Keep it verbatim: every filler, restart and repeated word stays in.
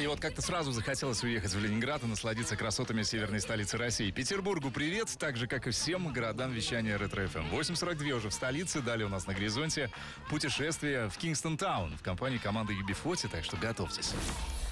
И вот как-то сразу захотелось уехать в Ленинград и насладиться красотами северной столицы России. Петербургу привет, так же, как и всем городам вещания Ретро-эф эм. восемь сорок два уже в столице, далее у нас на горизонте путешествие в Кингстон-таун в компании команды ю би сорок, так что готовьтесь.